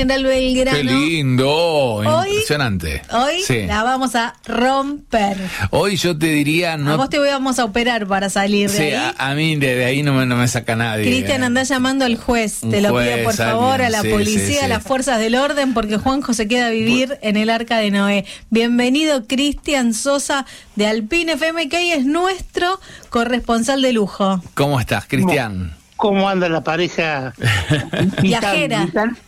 General Belgrano. Qué lindo, impresionante. Hoy sí. La vamos a romper. Hoy yo te diría... A vos te vamos a operar para salir de ahí. A mí de ahí no me saca nadie. Cristian, andá llamando al juez. Te lo pido por favor, a la policía, a las fuerzas del orden, porque Juanjo se queda a vivir en el Arca de Noé. Bienvenido, Cristian Sosa, de Alpine FM, que hoy es nuestro corresponsal de lujo. ¿Cómo estás, Cristian? ¿Cómo anda la pareja viajera?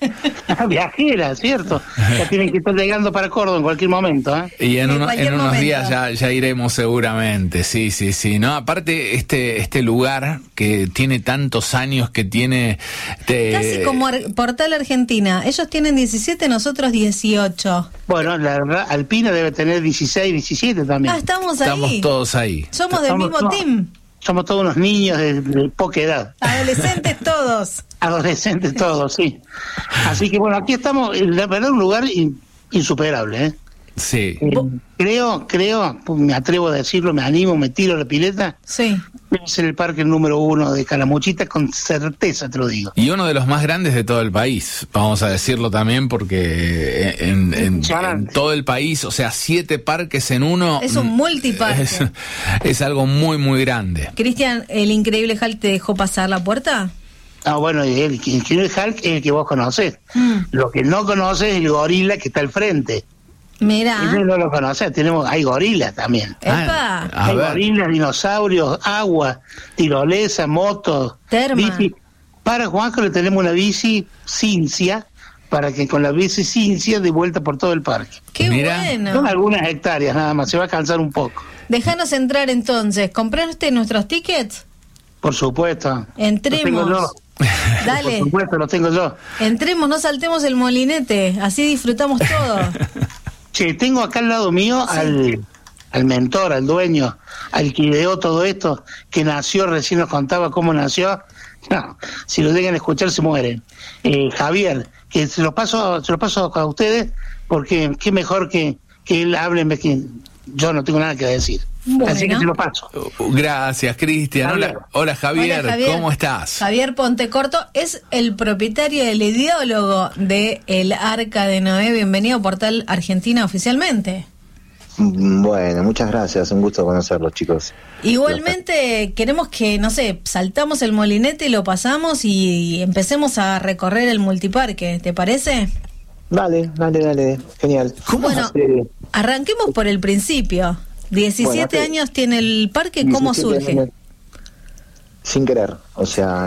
Viajera, ¿cierto? Ya tienen que estar llegando para Córdoba en cualquier momento, ¿eh? Y en unos días ya iremos seguramente, sí. No, aparte este lugar que tiene tantos años, que tiene... Casi como Portal Argentina. Ellos tienen 17, nosotros 18. Bueno, la verdad, Alpina debe tener 16, 17 también. Estamos ahí. Estamos todos ahí. Somos del mismo team. Somos todos unos niños de poca edad. Adolescentes todos. Adolescentes todos, sí. Así que bueno, aquí estamos, la verdad, un lugar insuperable, ¿eh? Sí. Creo, me atrevo a decirlo, me animo, me tiro a la pileta. Sí. Debe ser el parque número 1 de Calamuchita, con certeza te lo digo. Y uno de los más grandes de todo el país, vamos a decirlo también, porque en todo el país, o sea, 7 parques en uno. Es un multiparque. Es algo muy, muy grande. Cristian, ¿el increíble Hulk te dejó pasar la puerta? Ah, bueno, el increíble Hulk es el que vos conocés. Lo que no conoces es el gorila que está al frente. Mira. Ese no lo conocés, hay gorilas también. ¡Epa! Hay gorilas, dinosaurios, agua, tirolesa, motos, bici. Para Juanjo le tenemos una bici Cincia, para que con la bici Cincia de vuelta por todo el parque. ¡Qué bueno! Son algunas hectáreas nada más, se va a cansar un poco. Déjanos entrar entonces. ¿Compraste nuestros tickets? Por supuesto. Entremos. Los tengo yo. Dale. Por supuesto, los tengo yo. Entremos, no saltemos el molinete, así disfrutamos todo. Che, tengo acá al lado mío al mentor, al dueño, al que ideó todo esto, que nació, recién nos contaba cómo nació. No, si lo llegan a escuchar se mueren. Javier, que se lo paso a ustedes, porque qué mejor que él hable en vez que yo no tengo nada que decir. Bueno. Así que se lo paso. Gracias, Cristian. Hola, Javier. ¿Cómo estás? Javier Pontecorto es el propietario, el ideólogo de el Arca de Noé. Bienvenido a Portal Argentina oficialmente. Bueno, muchas gracias, un gusto conocerlos, chicos. Igualmente queremos que, no sé, saltamos el molinete y lo pasamos y empecemos a recorrer el multiparque, ¿te parece? Dale, genial. Bueno, arranquemos por el principio. 17 años tiene el parque, ¿cómo surge? Sin querer, o sea,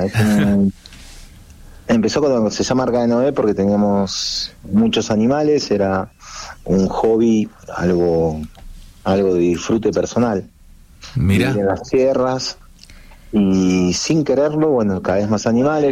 empezó cuando se llama Arca de Noé porque teníamos muchos animales, era un hobby, algo de disfrute personal. Mira. En las sierras, y sin quererlo, bueno, cada vez más animales,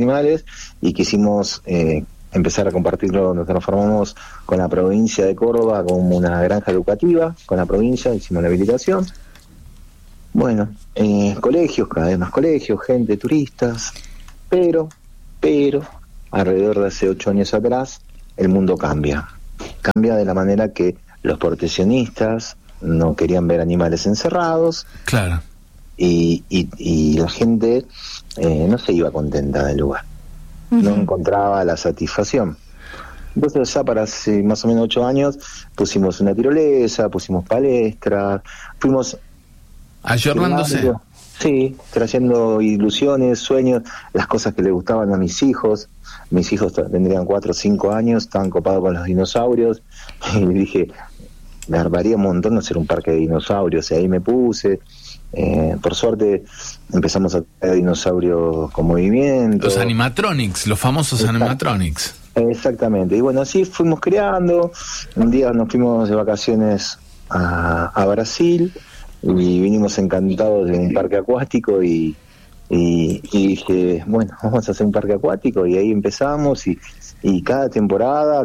y quisimos empezar a compartirlo. Nos transformamos con la provincia de Córdoba como una granja educativa, con la provincia, hicimos la habilitación. Bueno, colegios, cada vez más colegios, gente, turistas, pero, alrededor de hace 8 años atrás, el mundo cambia de la manera que los proteccionistas no querían ver animales encerrados. Claro. Y la gente no se iba contenta del lugar. No encontraba la satisfacción. Entonces ya para hace más o menos 8 años pusimos una tirolesa, pusimos palestras, fuimos ayornándose. Sí, trayendo ilusiones, sueños, las cosas que le gustaban a mis hijos. Mis hijos tendrían 4 o 5 años, estaban copados con los dinosaurios, y le dije, me armaría un montón hacer un parque de dinosaurios, y ahí me puse. Por suerte empezamos a tener dinosaurios con movimiento. Los animatronics, los famosos animatronics. Exactamente, y bueno, así fuimos creando. Un día nos fuimos de vacaciones a Brasil y vinimos encantados de un parque acuático y dije, bueno, vamos a hacer un parque acuático, y ahí empezamos, y cada temporada,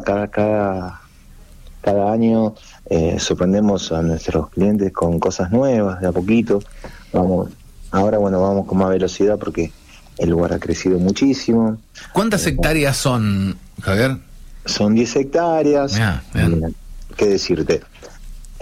cada año sorprendemos a nuestros clientes con cosas nuevas, de a poquito. Ahora vamos con más velocidad porque el lugar ha crecido muchísimo. ¿Cuántas hectáreas son, Javier? Son 10 hectáreas. Bien. ¿Qué decirte?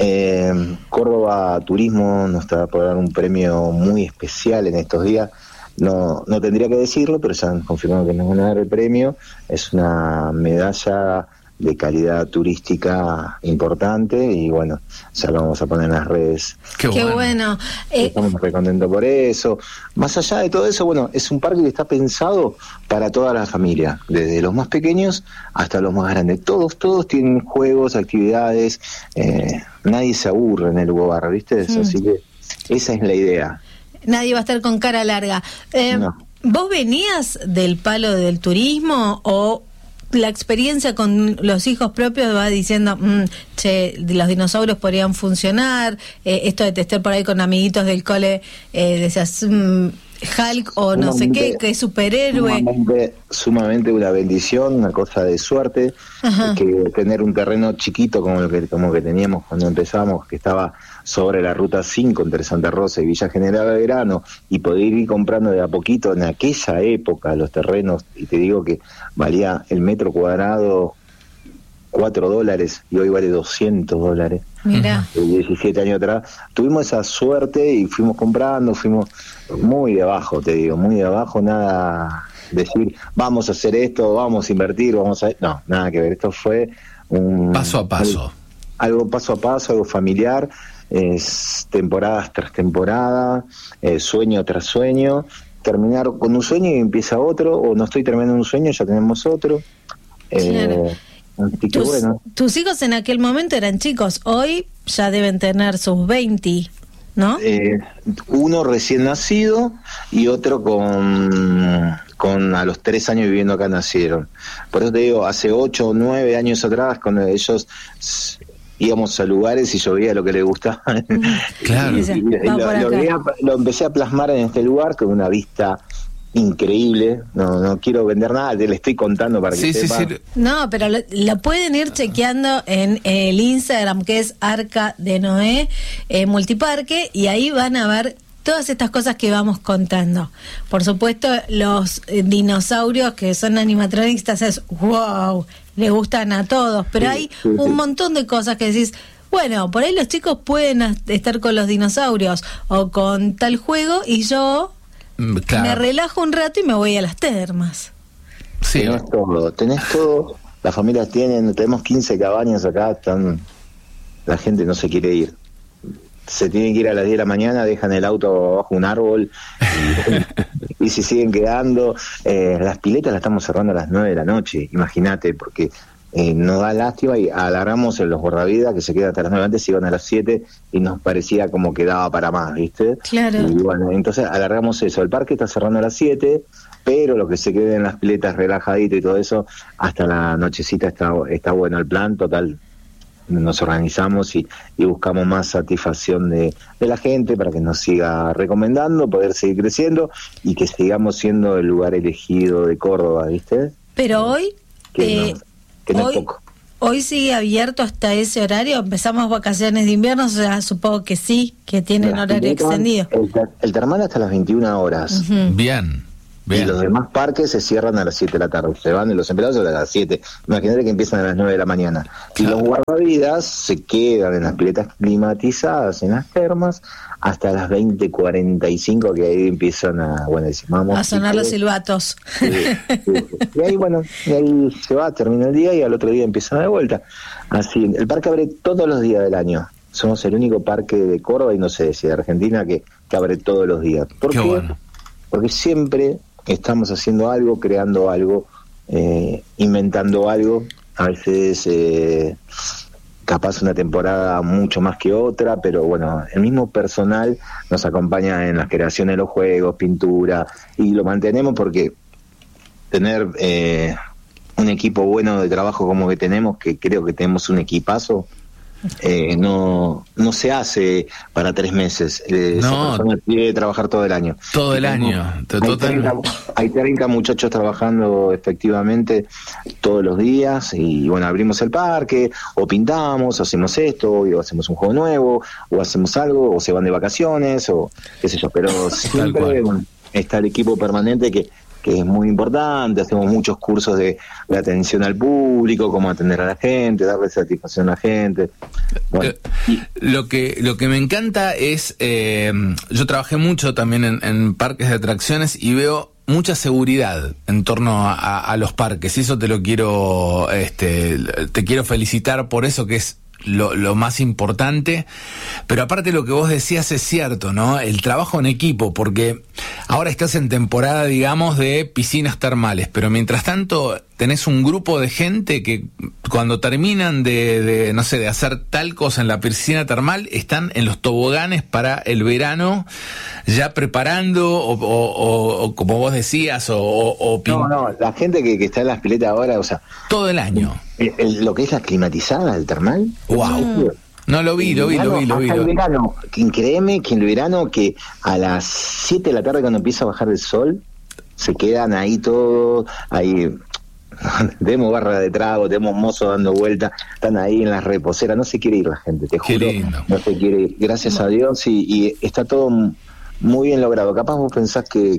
Córdoba Turismo nos está por dar un premio muy especial en estos días. no tendría que decirlo, pero ya han confirmado que nos van a dar el premio. Es una medalla de calidad turística importante y bueno, ya lo vamos a poner en las redes. Qué bueno. Estamos muy contentos por eso. Más allá de todo eso, bueno, es un parque que está pensado para toda la familia, desde los más pequeños hasta los más grandes. Todos tienen juegos, actividades, nadie se aburre en el lugar, ¿viste? Así que esa es la idea. Nadie va a estar con cara larga. No. ¿Vos venías del palo del turismo o la experiencia con los hijos propios va diciendo, los dinosaurios podrían funcionar, esto de testear por ahí con amiguitos del cole, decías, Hulk o no sé qué, que es superhéroe? Sumamente una bendición, una cosa de suerte, que tener un terreno chiquito como que teníamos cuando empezamos, que estaba sobre la ruta 5 entre Santa Rosa y Villa General Belgrano, y poder ir comprando de a poquito en aquella época los terrenos, y te digo que valía el metro cuadrado $4 y hoy vale $200. Mira, 17 años atrás tuvimos esa suerte y fuimos comprando, fuimos muy de abajo, te digo, muy de abajo, nada decir vamos a hacer esto, vamos a invertir, no, nada que ver, esto fue un paso a paso, algo paso a paso, algo familiar, es temporadas tras temporada, sueño tras sueño, terminar con un sueño y empieza otro, o no estoy terminando un sueño, ya tenemos otro. Claro. Tus hijos en aquel momento eran chicos, hoy ya deben tener sus 20, ¿no? Uno recién nacido y otro con a los 3 años viviendo acá nacieron. Por eso te digo, hace 8 o 9 años atrás, cuando ellos íbamos a lugares y yo veía lo que les gustaba. Claro. Lo empecé a plasmar en este lugar con una vista increíble, no quiero vender nada, le estoy contando para que sepa. Sí. No, pero lo pueden ir chequeando en el Instagram, que es Arca de Noé Multiparque, y ahí van a ver todas estas cosas que vamos contando. Por supuesto, los dinosaurios que son animatronics, es wow, le gustan a todos, pero hay un montón de cosas que decís, bueno, por ahí los chicos pueden estar con los dinosaurios o con tal juego y yo me relajo un rato y me voy a las termas. Sí. Tenés todo, las familias tenemos 15 cabañas acá, la gente no se quiere ir. Se tienen que ir a las 10 de la mañana, dejan el auto bajo un árbol y se siguen quedando. Las piletas las estamos cerrando a las 9 de la noche, imagínate, porque nos da lástima y alargamos en los guardavidas que se quedan hasta las 9, antes iban a las 7 y nos parecía como que daba para más, ¿viste? Claro. Y bueno, entonces alargamos eso. El parque está cerrando a las 7, pero lo que se quede en las piletas relajadito y todo eso, hasta la nochecita está bueno el plan, total. Nos organizamos y buscamos más satisfacción de la gente para que nos siga recomendando, poder seguir creciendo y que sigamos siendo el lugar elegido de Córdoba, ¿viste? Pero hoy... no es poco. ¿Hoy sigue abierto hasta ese horario? ¿Empezamos vacaciones de invierno? O sea, supongo que sí, que tienen horario extendido. El termal hasta las 21 horas. Bien. Y los demás parques se cierran a las 7 de la tarde. Se van de los empleados a las 7. Imagínate que empiezan a las 9 de la mañana. Claro. Y los guardavidas se quedan en las piletas climatizadas, en las termas, hasta las 20:45, que ahí empiezan a sonar los silbatos. Y ahí, ahí se va, termina el día y al otro día empiezan de vuelta. Así, el parque abre todos los días del año. Somos el único parque de Córdoba y no sé si de Argentina que abre todos los días. ¿Por qué? Bueno. Porque siempre estamos haciendo algo, creando algo, inventando algo, a veces capaz una temporada mucho más que otra, pero bueno, el mismo personal nos acompaña en la creación de los juegos, pintura, y lo mantenemos porque tener un equipo bueno de trabajo como que tenemos, que creo que tenemos un equipazo, no se hace para 3 meses. Esa persona tiene que trabajar todo el año. Todo el año. Hay 30 muchachos trabajando efectivamente todos los días y bueno, abrimos el parque, o pintamos, o hacemos esto, o hacemos un juego nuevo, o hacemos algo, o se van de vacaciones, o qué sé yo, pero siempre está el equipo permanente que que es muy importante. Hacemos muchos cursos de atención al público, cómo atender a la gente, darle satisfacción a la gente. Bueno, lo que me encanta es, yo trabajé mucho también en parques de atracciones y veo mucha seguridad en torno a los parques, y eso te quiero felicitar por eso, que es lo más importante. Pero aparte lo que vos decías es cierto, ¿no? El trabajo en equipo, porque ahora estás en temporada, digamos, de piscinas termales, pero mientras tanto tenés un grupo de gente que cuando terminan de no sé, de hacer tal cosa en la piscina termal, están en los toboganes para el verano, ya preparando, o como vos decías, No, la gente que está en las piletas ahora, o sea... Todo el año. Lo que es la climatizada, el termal... ¡Wow! No, lo vi. El verano, créeme que el verano, que a las 7 de la tarde cuando empieza a bajar el sol, se quedan ahí todos, ahí... Tenemos barra de trago, tenemos mozos dando vueltas, están ahí en las reposeras, no se quiere ir la gente, te juro, no se quiere ir, gracias a Dios, y está todo muy bien logrado. Capaz vos pensás que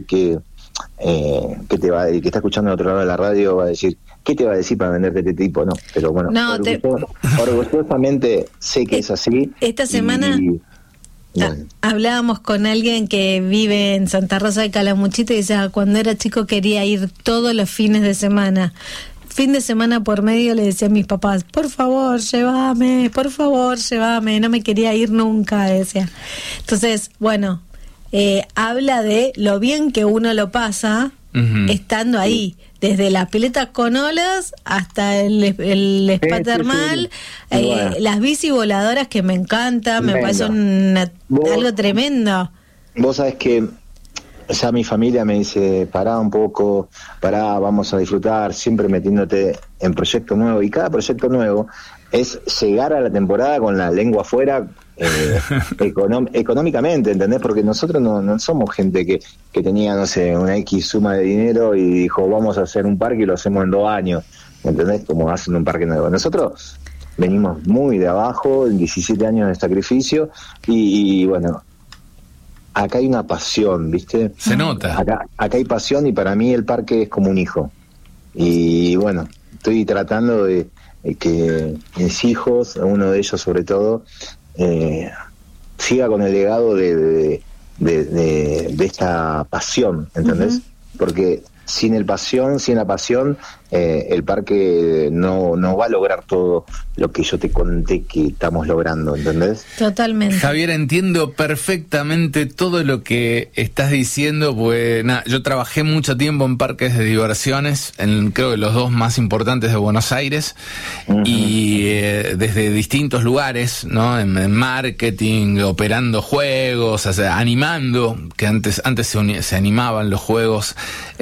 te va a, que está escuchando al otro lado de la radio va a decir, ¿qué te va a decir para venderte este tipo? No, pero bueno, orgullosamente sé que es así. Esta semana hablábamos con alguien que vive en Santa Rosa de Calamuchita y decía, cuando era chico quería ir todos los fines de semana. Fin de semana por medio le decía a mis papás, por favor, llévame, no me quería ir nunca, decía. Entonces, bueno, habla de lo bien que uno lo pasa estando ahí, desde las piletas con olas hasta el spa termal, las bici voladoras que me encantan, me parece algo tremendo. Vos sabés que ya mi familia me dice, pará un poco, vamos a disfrutar, siempre metiéndote en proyectos nuevos, y cada proyecto nuevo es llegar a la temporada con la lengua afuera, económicamente, ¿entendés? Porque nosotros no somos gente que tenía, no sé, una X suma de dinero y dijo, vamos a hacer un parque y lo hacemos en 2 años, ¿entendés? Como hacen un parque nuevo. Nosotros venimos muy de abajo, en 17 años de sacrificio, y bueno, acá hay una pasión, ¿viste? Se nota. Acá hay pasión, y para mí el parque es como un hijo. Y bueno, estoy tratando de que mis hijos, uno de ellos sobre todo, siga con el legado de esta pasión, ¿entendés? Porque sin la pasión, el parque no va a lograr todo lo que yo te conté que estamos logrando, ¿entendés? Totalmente. Javier, entiendo perfectamente todo lo que estás diciendo, pues yo trabajé mucho tiempo en parques de diversiones, creo que los 2 más importantes de Buenos Aires, y desde distintos lugares, ¿no? En marketing, operando juegos, o sea, animando, que antes se animaban los juegos,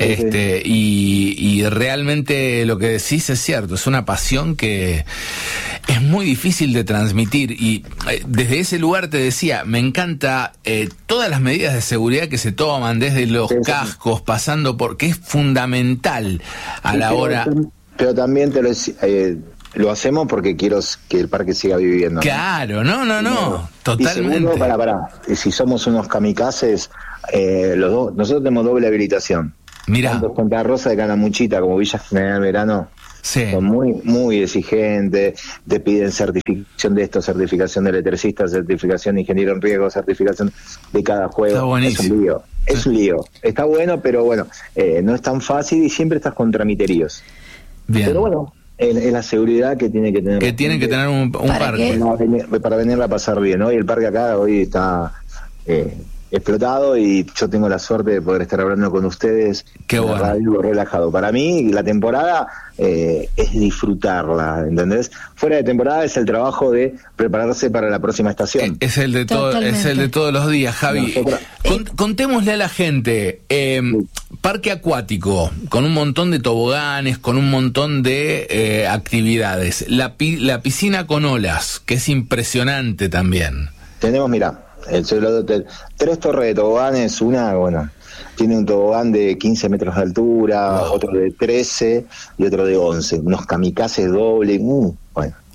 y realmente lo que decís es cierto, es una pasión que es muy difícil de transmitir, y desde ese lugar te decía, me encanta todas las medidas de seguridad que se toman, desde los cascos, pasando porque es fundamental a la hora... Pero también lo hacemos porque quiero que el parque siga viviendo. Claro, no, totalmente. Y segundo, si somos unos kamikazes, los dos, nosotros tenemos doble habilitación. Mirá. Tanto Santa Rosa de Calamuchita como Villa General Verano son muy, muy exigentes, te piden certificación de esto, certificación de electricista, certificación de ingeniero en riesgo, certificación de cada juego. Está buenísimo. Es un lío. Está bueno, pero bueno, no es tan fácil y siempre estás con tramiteríos. Bien. Pero bueno, es la seguridad que tiene que tener. Que tiene que tener un parque. Para venirla a pasar bien, ¿no? Y el parque acá hoy está... explotado, y yo tengo la suerte de poder estar hablando con ustedes. Qué bueno. Radio relajado. Para mí la temporada es disfrutarla, ¿entendés? Fuera de temporada es el trabajo de prepararse para la próxima estación. Es el de todos los días, Javi. Contémosle a la gente, parque acuático, con un montón de toboganes, con un montón de actividades. La piscina con olas, que es impresionante también. Tenemos, mira, el Cielo Hotel, 3 torres de toboganes, tiene un tobogán de 15 metros de altura, otro de 13 y otro de 11, unos kamikazes dobles, bueno.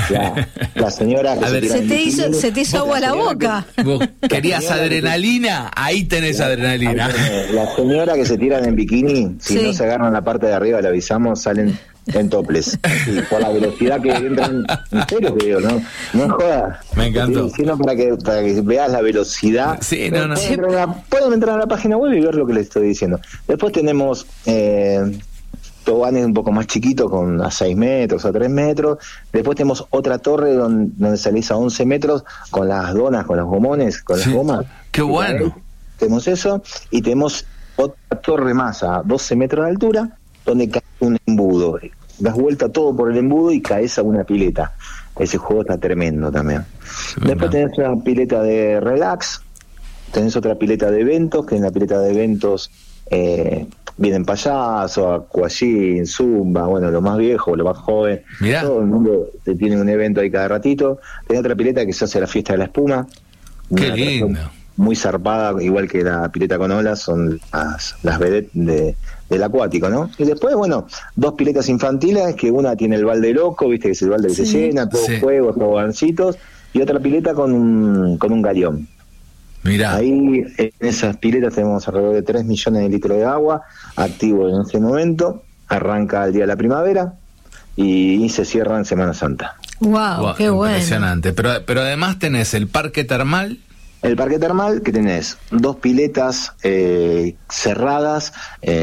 La señora que se te hizo agua la boca. Vos querías adrenalina, ahí tenés adrenalina. La señora que se tiran en bikini, si no se agarran la parte de arriba, le avisamos, salen en toples. Sí, por la velocidad que entran. En serio que digo, no jodas. Me encantó. Sino para que veas la velocidad. Sí, Pueden entrar a la página web y ver lo que les estoy diciendo. Después tenemos toboganes un poco más chiquitos, a 6 metros, a 3 metros. Después tenemos otra torre donde salís a 11 metros con las donas, con los gomones, con las gomas. ¡Qué bueno! Tenemos eso, y tenemos otra torre más a 12 metros de altura, donde cae un embudo. Das vuelta todo por el embudo y caes a una pileta. Ese juego está tremendo también. Después tenés una pileta de relax, tenés otra pileta de eventos, que en la pileta de eventos vienen payasos, aquagym, zumba, bueno, lo más viejo, lo más joven. Mirá. Todo el mundo tiene un evento ahí cada ratito. Tenés otra pileta que se hace la fiesta de la espuma. Qué lindo. Muy zarpada, igual que la pileta con olas, son las vedettes del acuático, ¿no? Y después, bueno, 2 piletas infantiles, que una tiene el balde loco, viste, que es el balde que se llena, todo juegos, tobogancitos, y otra pileta con un galeón. Mirá. Ahí en esas piletas tenemos alrededor de 3 millones de litros de agua activo en este momento. Arranca el día de la primavera y se cierra en Semana Santa. Wow, qué bueno. Impresionante. Pero además tenés el parque termal. El parque termal, que tenés 2 piletas cerradas,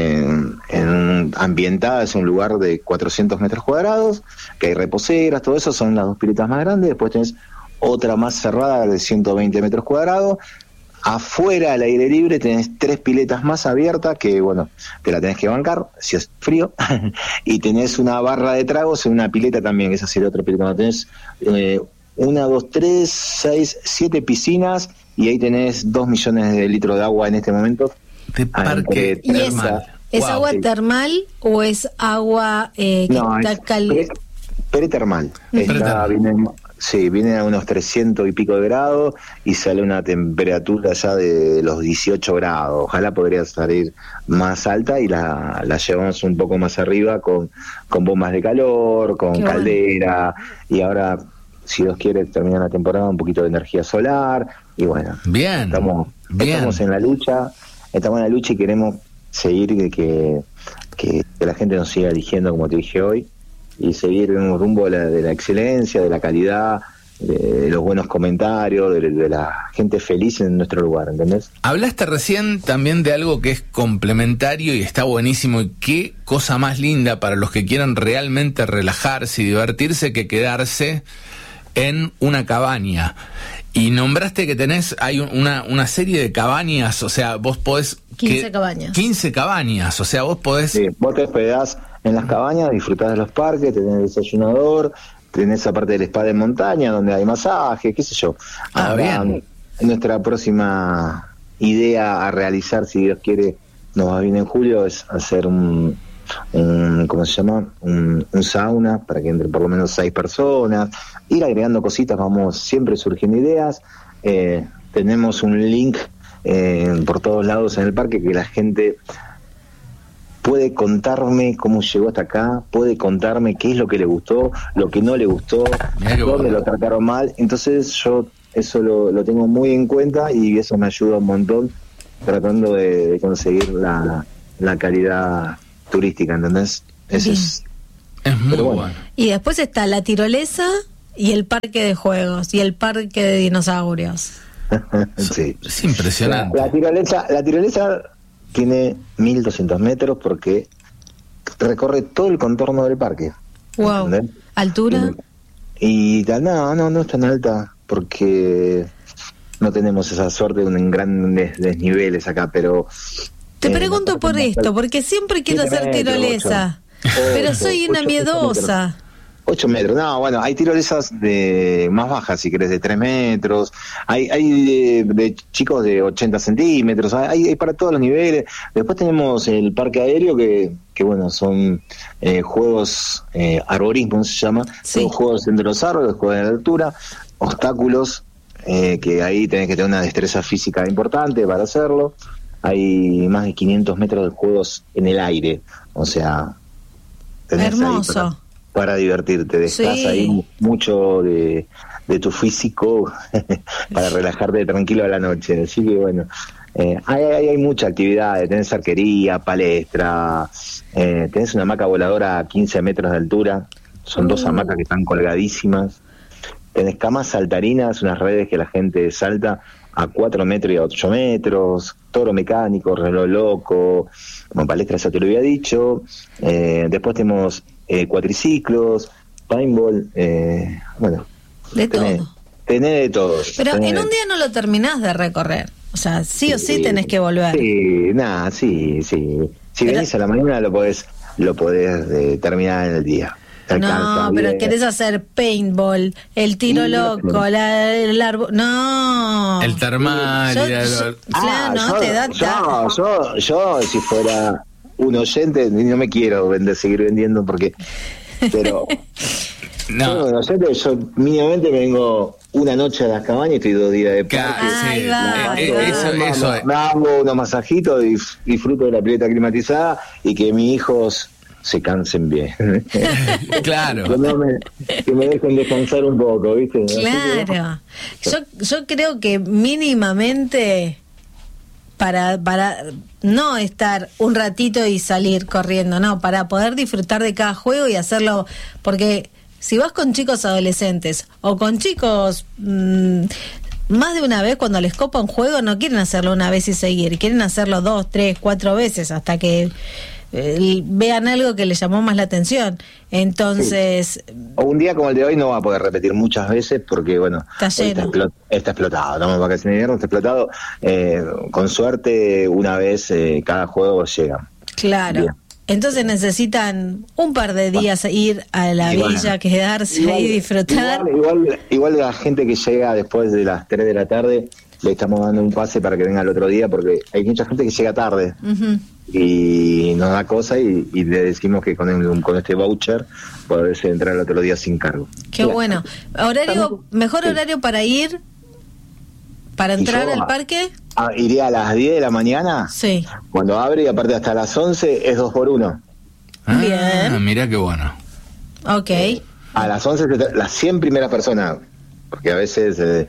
ambientadas en un lugar de 400 metros cuadrados, que hay reposeras, todo eso, son las 2 piletas más grandes. Después tenés otra más cerrada de 120 metros cuadrados. Afuera, al aire libre, tenés 3 piletas más abiertas, que bueno, te la tenés que bancar, si es frío, y tenés una barra de tragos en una pileta también, que esa sería otra pileta. Cuando tenés 1, 2, 3, 6, 7 piscinas, y ahí tenés 2 millones de litros de agua en este momento. De parque termal. ¿Es agua termal o es agua que está caliente? Pretermal. Viene a unos 300 y pico de grados y sale una temperatura ya de los 18 grados. Ojalá podría salir más alta y la llevamos un poco más arriba con bombas de calor, con caldera, y ahora, si Dios quiere, termina la temporada un poquito de energía solar. Y bueno, estamos en la lucha, y queremos seguir que la gente nos siga eligiendo, como te dije hoy, y seguir en un rumbo de la excelencia, de la calidad, de los buenos comentarios, de la gente feliz en nuestro lugar, ¿entendés? Hablaste recién también de algo que es complementario y está buenísimo, y qué cosa más linda para los que quieran realmente relajarse y divertirse que quedarse en una cabaña. Y nombraste que hay una serie de cabañas, o sea, vos podés... 15 cabañas. 15 cabañas, o sea, vos podés... Sí, vos te hospedás en las cabañas, disfrutás de los parques, tenés el desayunador, tenés aparte del spa de montaña, donde hay masajes, qué sé yo. Ahora, nuestra próxima idea a realizar, si Dios quiere, nos va bien en julio, es hacer un ¿cómo se llama? Un sauna, para que entren por lo menos 6 personas, ir agregando cositas, siempre surgen ideas. Tenemos un link por todos lados en el parque, que la gente puede contarme cómo llegó hasta acá, puede contarme qué es lo que le gustó, lo que no le gustó, dónde lo trataron mal. Entonces yo eso lo tengo muy en cuenta, y eso me ayuda un montón tratando de conseguir la calidad turística, ¿entendés? Eso es muy bueno. Y después está la tirolesa y el parque de juegos y el parque de dinosaurios. Sí. Es impresionante. La tirolesa tiene 1.200 metros porque recorre todo el contorno del parque. Wow. ¿Entendés? ¿Altura? Y no es tan alta porque no tenemos esa suerte de un gran desniveles acá, pero... Te pregunto por esto, porque siempre quiero hacer tirolesa, pero soy una miedosa. 8 metros, hay tirolesas más bajas, si querés, de 3 metros, hay de chicos de 80 centímetros, hay para todos los niveles. Después tenemos el parque aéreo, que son juegos, arborismo se llama, son juegos entre los árboles, juegos de altura, obstáculos, que ahí tenés que tener una destreza física importante para hacerlo. Hay más de 500 metros de juegos en el aire, o sea... Hermoso. para divertirte, dejas ahí mucho de tu físico para relajarte tranquilo a la noche, así que bueno, hay mucha actividad, tenés arquería, palestra, tenés una hamaca voladora a 15 metros de altura, son 2 hamacas que están colgadísimas, tenés camas saltarinas, unas redes que la gente salta a 4 metros y a 8 metros, toro mecánico, reloj loco, como palestra, eso te lo había dicho, después tenemos cuatriciclos, paintball, bueno, de todo. Tenés de todo. Pero en un día no lo terminás de recorrer, o sea, sí o sí tenés que volver. Sí. Si venís a la mañana lo podés terminar en el día. No, pero querés hacer paintball, el tiro loco, el árbol. No. El termal. Yo, si fuera un oyente, no me quiero seguir vendiendo porque. Pero. No. Yo mínimamente me vengo una noche a las cabañas y estoy 2 días de Eso. Me hago unos masajitos y disfruto de la pileta climatizada y que mis hijos se cansen bien. Claro. Que me dejen descansar un poco, ¿viste? Claro. Yo creo que mínimamente para no estar un ratito y salir corriendo, no, para poder disfrutar de cada juego y hacerlo, porque si vas con chicos adolescentes o con chicos más de una vez, cuando les copa un juego no quieren hacerlo una vez y seguir, quieren hacerlo 2, 3, 4 veces hasta que vean algo que les llamó más la atención. Entonces o un día como el de hoy no va a poder repetir muchas veces porque bueno, está explotado, no me va a quedar invierno, está explotado, con suerte una vez cada juego llega. Claro. Bien. Entonces necesitan un par de días ir a la villa, quedarse y disfrutar. Igual la gente que llega después de las 3 de la tarde le estamos dando un pase para que venga el otro día porque hay mucha gente que llega tarde. Y nos da cosa y le decimos que con este voucher podés entrar el otro día sin cargo. Qué bueno. Mejor horario para ir, para entrar al parque. Iría a las 10 de la mañana. Sí. Cuando abre y aparte hasta las 11 es 2x1. Bien. Mira qué bueno. Ok. A las 11 las 100 primeras personas. Porque a veces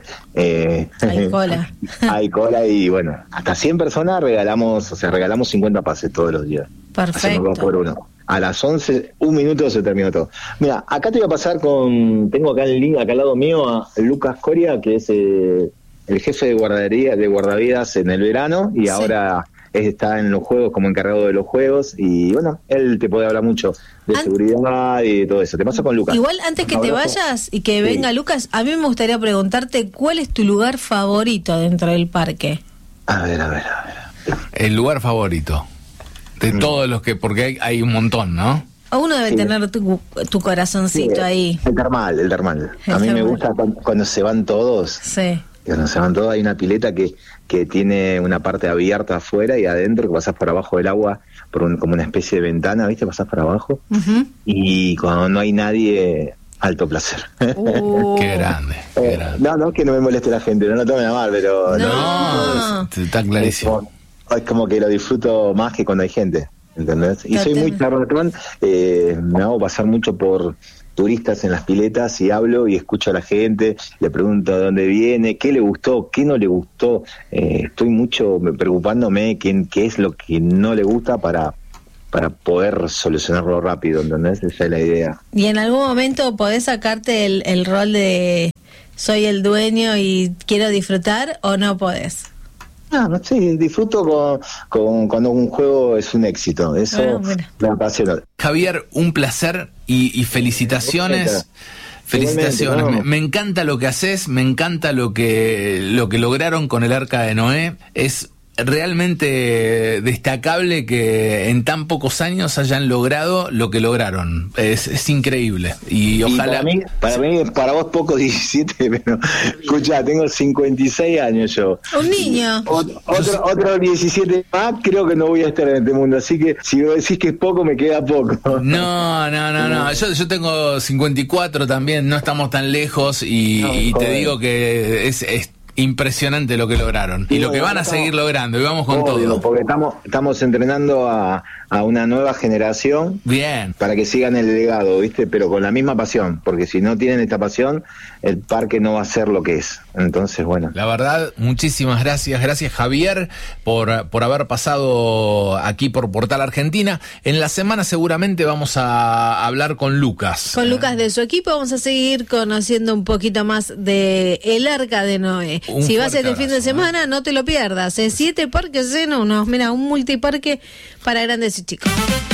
hay cola. Hay cola y bueno, hasta 100 personas regalamos 50 pases todos los días. Perfecto. 2x1. A las 11, un minuto se terminó todo. Mira, acá te voy a pasar tengo acá el link, acá al lado mío, a Lucas Coria, que es el jefe de guardavidas en el verano y ahora está en los juegos como encargado de los juegos y bueno, él te puede hablar mucho de seguridad y de todo eso. Te paso con Lucas. Igual antes que te vayas y que venga Lucas, a mí me gustaría preguntarte cuál es tu lugar favorito dentro del parque. A ver. El lugar favorito de todos los que, porque hay un montón, ¿no? Uno debe tener tu corazoncito ahí. El termal. A mí me gusta cuando se van todos. Sí. Cuando se van todos hay una pileta que tiene una parte abierta afuera y adentro que pasás por abajo del agua como una especie de ventana, ¿viste? Pasás por abajo y cuando no hay nadie, alto placer. Qué grande. No, que no me moleste la gente, no lo tomen a mal, pero no está clarísimo. Es como que lo disfruto más que cuando hay gente, ¿entendés? Y soy muy charlatán, me hago pasar mucho por turistas en las piletas y hablo y escucho a la gente, le pregunto de dónde viene, qué le gustó, qué no le gustó, estoy mucho preocupándome qué es lo que no le gusta para poder solucionarlo rápido, ¿entendés? Esa es la idea. ¿Y en algún momento podés sacarte el rol de soy el dueño y quiero disfrutar o no podés? No, sí, disfruto cuando un juego es un éxito. Eso me apasiona. Javier, un placer y felicitaciones. Felicitaciones. No. Me encanta lo que haces, me encanta lo que lograron con el Arca de Noé. Es realmente destacable que en tan pocos años hayan logrado lo que lograron. Es increíble. Y ojalá. Para vos poco 17, pero escuchá, tengo 56 años yo. Un niño. Otro 17 más, creo que no voy a estar en este mundo. Así que si vos decís que es poco, me queda poco. No. Yo tengo 54 también, no estamos tan lejos y te digo que impresionante lo que lograron y lo que van a seguir logrando, y vamos con todo. Porque estamos entrenando a una nueva generación. Bien. Para que sigan el legado, ¿viste? Pero con la misma pasión, porque si no tienen esta pasión, el parque no va a ser lo que es. Entonces, bueno. La verdad, muchísimas gracias. Gracias, Javier, por haber pasado aquí por Portal Argentina. En la semana seguramente vamos a hablar con Lucas. Con Lucas de su equipo vamos a seguir conociendo un poquito más de el Arca de Noé. Si vas este fin de semana, no te lo pierdas. 7 parques en unos, mira, un multiparque para grandes y chicos.